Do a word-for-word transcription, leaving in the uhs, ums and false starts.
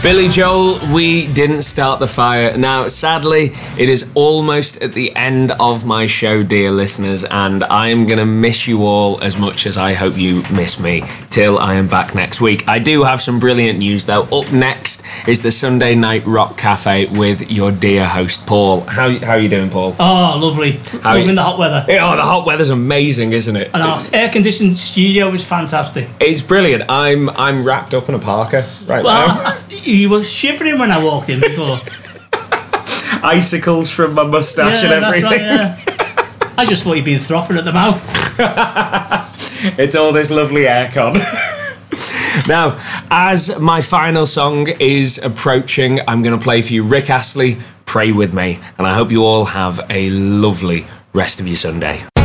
Billy Joel, We Didn't Start the Fire. Now, sadly, it is almost at the end of my show, dear listeners, and I am going to miss you all as much as I hope you miss me till I am back next week. I do have some brilliant news, though. Up next is the Sunday Night Rock Cafe with your dear host, Paul. How, how are you doing, Paul? Oh, lovely. How Loving you? the hot weather. Oh, the hot weather's amazing, isn't it? And our air-conditioned studio is fantastic. It's brilliant. I'm I'm wrapped up in a parka right Well, now. you were shivering when I walked in before. Icicles from my moustache Yeah, and that's everything. right, yeah. I just thought you'd been frothing at the mouth. It's all this lovely aircon. Now, as my final song is approaching, I'm going to play for you Rick Astley, Pray With Me, and I hope you all have a lovely rest of your Sunday.